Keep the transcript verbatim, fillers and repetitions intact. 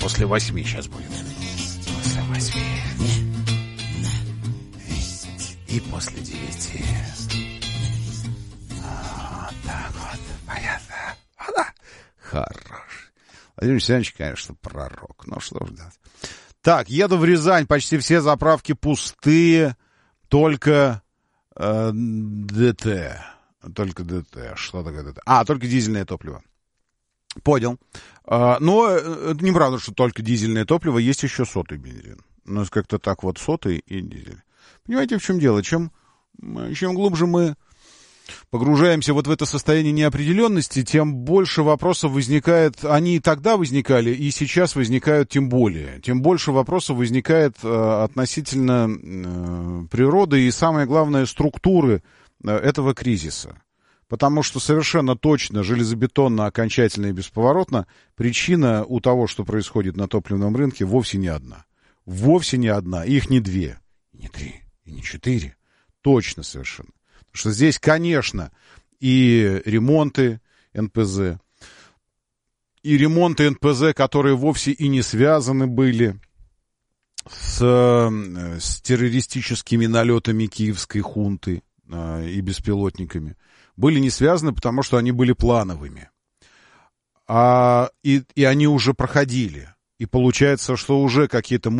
после восьми сейчас будет. После восьми. И после девяти. Вот так вот. Понятно. А, да. Хорош. Владимир Александрович, конечно, пророк. Ну, что ж делать. Так, еду в Рязань. Почти все заправки пустые. Только э, ДТ. Только ДТ. Что такое ДТ? А, только дизельное топливо. Понял. А, но это неправда, что только дизельное топливо. Есть еще сотый бензин. У нас как-то так вот сотый и дизель. Понимаете, в чем дело? Чем, чем глубже мы погружаемся вот в это состояние неопределенности, тем больше вопросов возникает. Они и тогда возникали, и сейчас возникают тем более. Тем больше вопросов возникает э, относительно э, природы и, самое главное, структуры э, этого кризиса. Потому что совершенно точно, железобетонно, окончательно и бесповоротно причина у того, что происходит на топливном рынке, вовсе не одна. Вовсе не одна. Их не две, не три, и не четыре. Точно совершенно. Потому что здесь, конечно, и ремонты эн пэ зэ, и ремонты эн пэ зэ, которые вовсе и не связаны были с, с террористическими налетами киевской хунты а, и беспилотниками, были не связаны, потому что они были плановыми. А, и, и они уже проходили. И получается, что уже какие-то